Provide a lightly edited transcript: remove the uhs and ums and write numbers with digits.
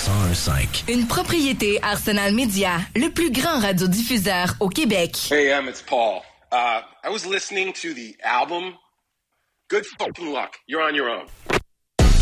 1015. Une propriété Arsenal Media, le plus grand radiodiffuseur au Québec. Hey, it's Paul. I was listening to the album. Good fucking luck. You're on your own.